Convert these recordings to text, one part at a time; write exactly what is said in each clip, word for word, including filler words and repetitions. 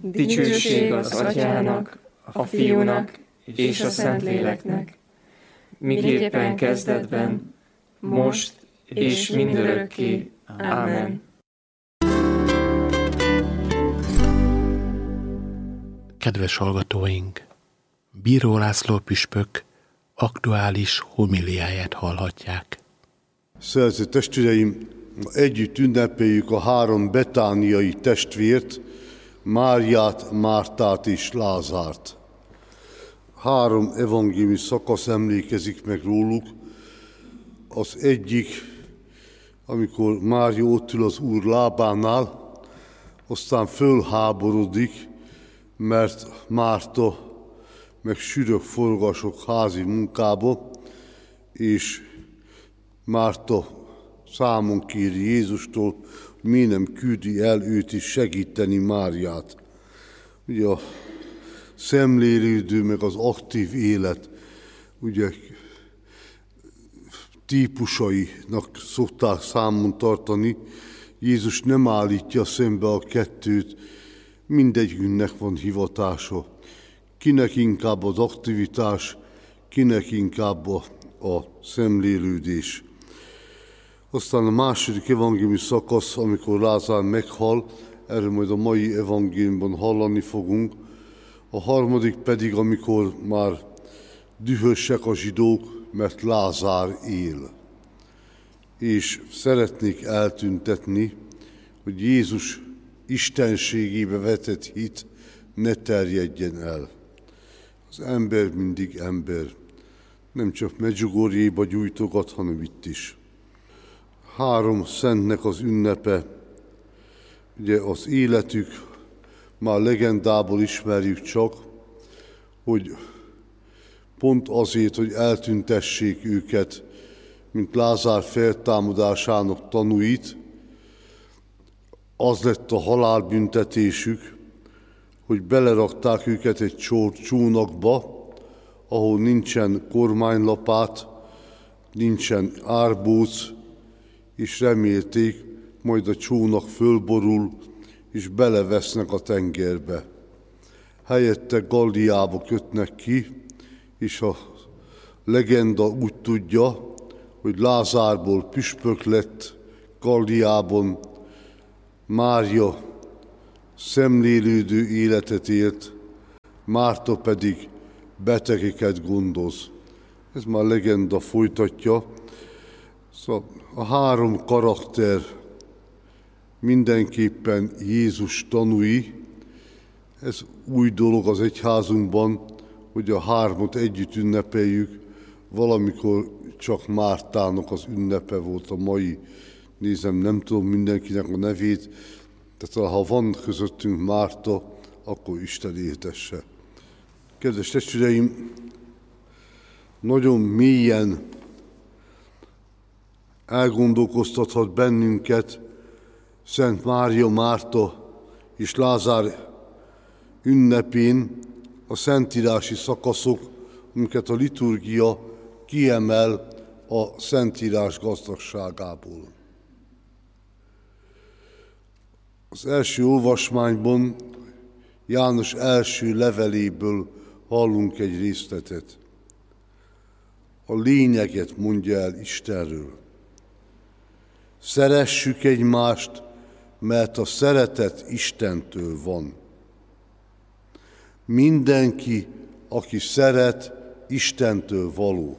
Dicsőség az Atyának, a Fiúnak és a Szentléleknek, miképpen kezdetben, most és mindörökké. Ámen. Kedves hallgatóink! Bíró László püspök aktuális homiliáját hallhatják. Szeretett testvéreim, együtt ünnepeljük a három betániai testvért, Máriát, Mártát és Lázárt. Három evangéliumi szakasz emlékezik meg róluk. Az egyik, amikor Mária ott ül az Úr lábánál, aztán fölháborodik, mert Márta meg sűrök forgasok házi munkába, és Márta számon kéri Jézustól, hogy mi nem küldi el őt is segíteni Máriát. Ugye a szemlélődő, meg az aktív élet, ugye típusainak szokták számon tartani. Jézus nem állítja szembe a kettőt, mindegyiknek van hivatása. Kinek inkább az aktivitás, kinek inkább a, a szemlélődés. Aztán a második evangéliumi szakasz, amikor Lázár meghal, erről majd a mai evangéliumban hallani fogunk. A harmadik pedig, amikor már dühösek a zsidók, mert Lázár él. És szeretnék eltüntetni, hogy Jézus istenségébe vetett hit ne terjedjen el. Az ember mindig ember. Nem csak Medjugorjéba gyújtogat, hanem itt is. Három szentnek az ünnepe, ugye az életük, már legendából ismerjük csak, hogy pont azért, hogy eltüntessék őket, mint Lázár feltámadásának tanúit, az lett a halálbüntetésük, hogy belerakták őket egy csónakba, ahol nincsen kormánylapát, nincsen árbóc, és remélték, majd a csónak fölborul, és belevesznek a tengerbe. Helyette Galliába kötnek ki, és a legenda úgy tudja, hogy Lázárból püspök lett Galliában, Mária szemlélődő életet élt, Márta pedig betegeket gondoz. Ez már legenda folytatja. Szóval a három karakter mindenképpen Jézus tanúi. Ez új dolog az egyházunkban, hogy a hármat együtt ünnepeljük. Valamikor csak Mártának az ünnepe volt a mai. Nézem, nem tudom mindenkinek a nevét, de ha van közöttünk Márta, akkor Isten éltesse. Kedves testvéreim, nagyon mélyen elgondolkoztathat bennünket Szent Mária, Márta és Lázár ünnepén a szentírási szakaszok, amiket a liturgia kiemel a szentírás gazdagságából. Az első olvasmányban János első leveléből hallunk egy részletet. A lényeget mondja el Istenről. Szeressük egymást, mert a szeretet Istentől van. Mindenki, aki szeret, Istentől való.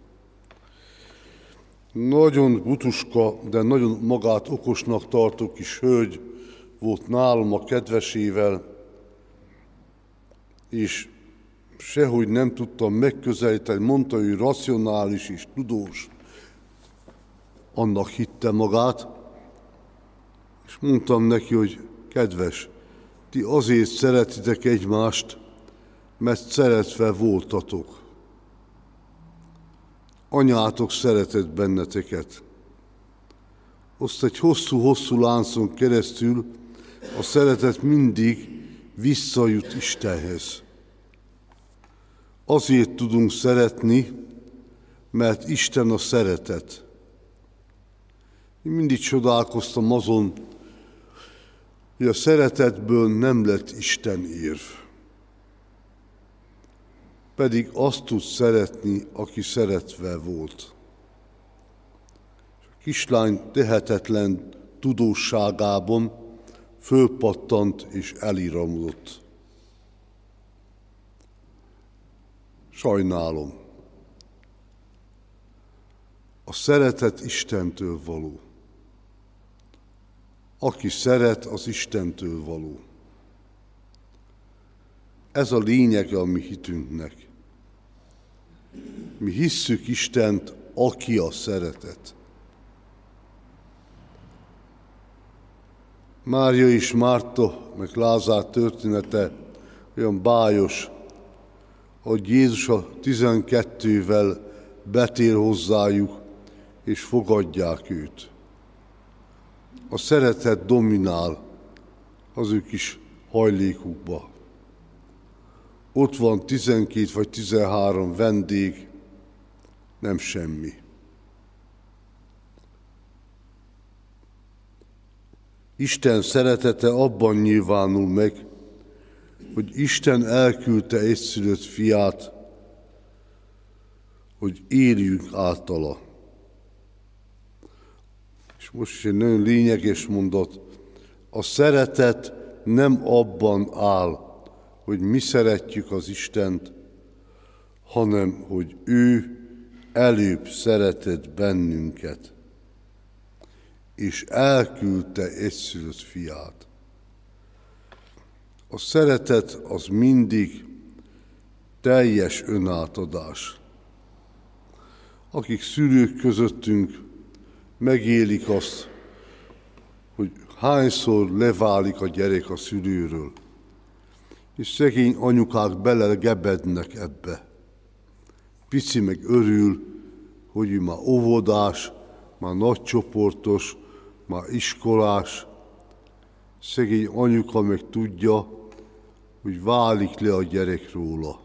Nagyon butuska, de nagyon magát okosnak tartó kis hölgy volt nálam a kedvesével, és sehogy nem tudtam megközelíteni, mondta, hogy racionális és tudós, annak hitte magát, és mondtam neki, hogy kedves, ti azért szeretitek egymást, mert szeretve voltatok. Anyátok szeretett benneteket. Azt egy hosszú-hosszú láncon keresztül a szeretet mindig visszajut Istenhez. Azért tudunk szeretni, mert Isten a szeretet. Én mindig csodálkoztam azon, hogy a szeretetből nem lett Isten érv. Pedig azt tud szeretni, aki szeretve volt. A kislány tehetetlen tudósságában fölpattant és eliramodott. Sajnálom. A szeretet Istentől való. Aki szeret, az Istentől való. Ez a lényege a mi hitünknek. Mi hisszük Istent, aki a szeretet. Mária és Márta, meg Lázár története olyan bájos, hogy Jézus a tizenkettővel betér hozzájuk, és fogadják őt. A szeretet dominál az ő kis hajlékukba. Ott van tizenkét vagy tizenhárom vendég, nem semmi. Isten szeretete abban nyilvánul meg, hogy Isten elküldte egyszülött fiát, hogy éljünk általa. És most is egy nagyon lényeges mondat. A szeretet nem abban áll, hogy mi szeretjük az Istent, hanem hogy ő előbb szeretett bennünket, és elküldte egyszülött fiát. A szeretet az mindig teljes önátadás. Akik szülők közöttünk megélik azt, hogy hányszor leválik a gyerek a szülőről, és szegény anyukák belegebednek ebbe. Pici meg örül, hogy ő már óvodás, már nagycsoportos, már iskolás. Szegény anyuka meg tudja, hogy válik le a gyerek róla.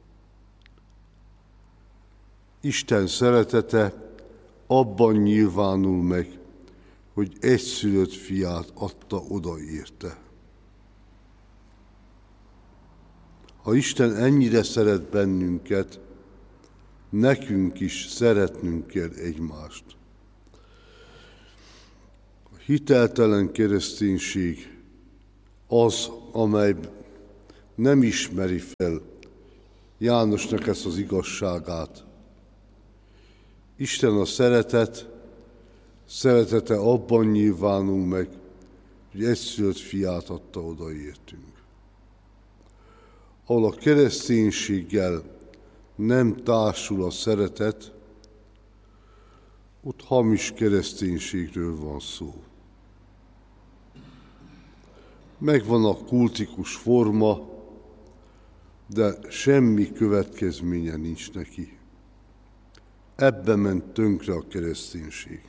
Isten szeretete abban nyilvánul meg, hogy egyszülött fiát adta oda érte. Ha Isten ennyire szeret bennünket, nekünk is szeretnünk kell egymást. A hiteltelen kereszténység az, amely nem ismeri fel Jánosnak ezt az igazságát. Isten a szeretet, szeretete abban nyilvánul meg, hogy egyszülött fiát adta oda értünk. Ahol a kereszténységgel nem társul a szeretet, ott hamis kereszténységről van szó. Megvan a kultikus forma, de semmi következménye nincs neki. Ebbe ment tönkre a kereszténység.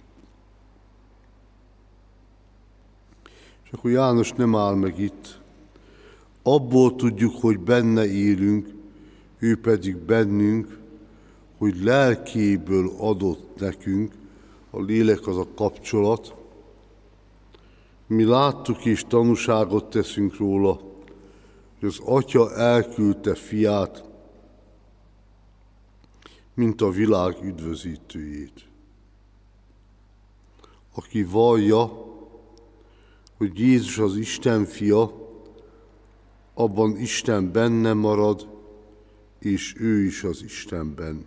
És akkor János nem áll meg itt. Abból tudjuk, hogy benne élünk, ő pedig bennünk, hogy lelkéből adott nekünk, a lélek az a kapcsolat. Mi láttuk és tanúságot teszünk róla, hogy az Atya elküldte fiát, mint a világ üdvözítőjét. Aki vallja, hogy Jézus az Isten fia, abban Isten benne marad, és ő is az Istenben.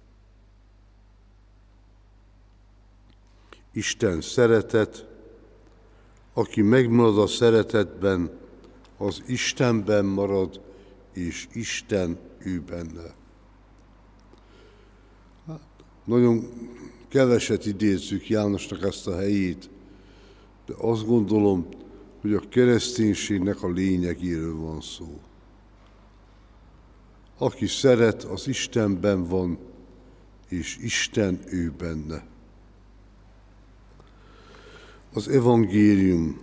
Isten szeretet, aki megmarad a szeretetben, az Istenben marad, és Isten ő benne. Hát, nagyon keveset idézzük Jánosnak ezt a helyét, de azt gondolom, hogy a kereszténységnek a lényegéről van szó. Aki szeret, az Istenben van, és Isten ő benne. Az evangélium.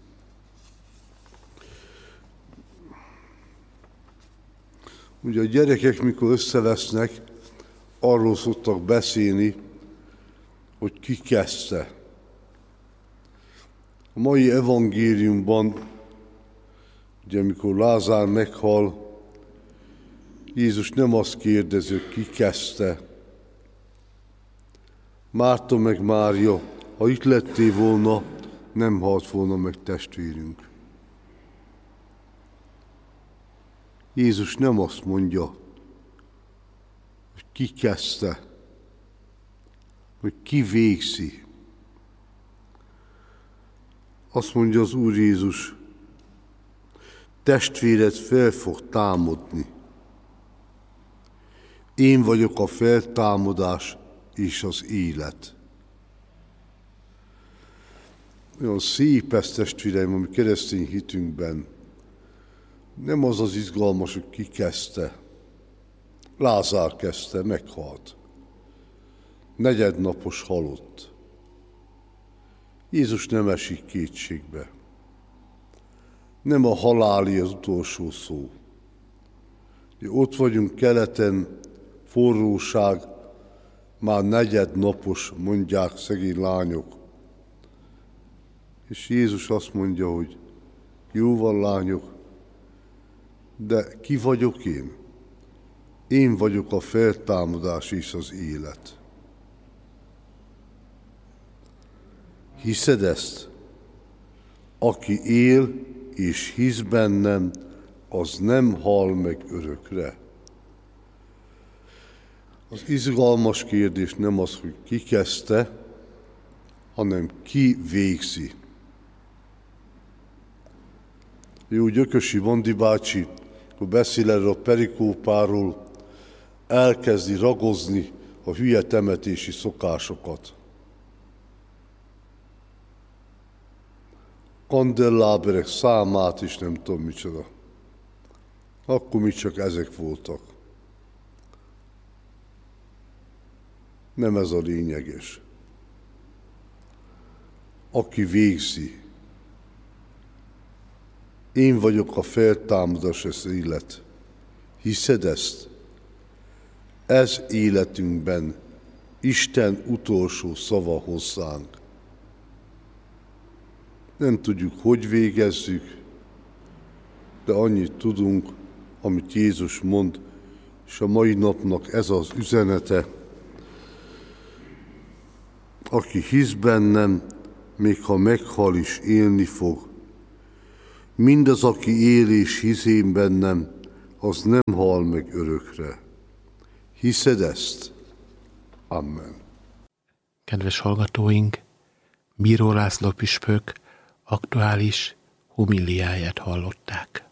Ugye a gyerekek, mikor összevesznek, arról szoktak beszélni, hogy ki kezdte. A mai evangéliumban, ugye amikor Lázár meghal, Jézus nem azt kérdezi, hogy ki kezdte. Márta meg Mária, ha itt lettél volna, nem halt volna meg testvérünk. Jézus nem azt mondja, hogy ki kezdte, hogy ki végzi. Azt mondja az Úr Jézus, testvéred fel fog támadni. Én vagyok a feltámadás és az élet. Olyan szép ez, testvéreim, ami keresztény hitünkben. Nem az az izgalmas, hogy ki kezdte. Lázár kezdte, meghalt. Negyednapos halott. Jézus nem esik kétségbe. Nem a haláli az utolsó szó. Ott vagyunk keleten, forróság, már negyednapos, mondják szegény lányok. És Jézus azt mondja, hogy jó van, lányok, de ki vagyok én? Én vagyok a feltámadás és az élet. Hiszed ezt? Aki él és hisz bennem, az nem hal meg örökre. Az izgalmas kérdés nem az, hogy ki kezdte, hanem ki végzi. Jó, Gyökösi Bondi bácsi, akkor beszél erről a perikópáról, elkezdi ragozni a hülye temetési szokásokat. Kandelláberek számát is nem tudom micsoda. Akkor mi csak ezek voltak. Nem ez a lényeges. Aki végzi. Én vagyok a feltámadás, ez élet. Hiszed ezt? Ez életünkben Isten utolsó szava hozzánk. Nem tudjuk, hogy végezzük, de annyit tudunk, amit Jézus mond, és a mai napnak ez az üzenete. Aki hisz bennem, még ha meghal is, élni fog. Mindaz, aki él és hisz én bennem, az nem hal meg örökre. Hiszed ezt? Amen. Kedves hallgatóink, Bíró László püspök aktuális homiliáját hallották.